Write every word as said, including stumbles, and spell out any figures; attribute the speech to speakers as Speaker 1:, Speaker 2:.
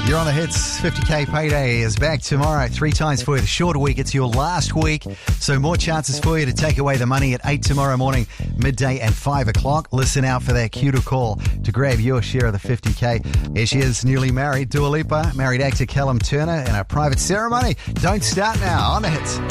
Speaker 1: You're on the hits. fifty K payday is back tomorrow. Three times for you. The shorter week, it's your last week. So more chances for you to take away the money at eight tomorrow morning, midday and five o'clock. Listen out for that cue to call to grab your share of the fifty K. Here she is, newly married. Dua Lipa, married actor Callum Turner in a private ceremony. Don't start now on the hits.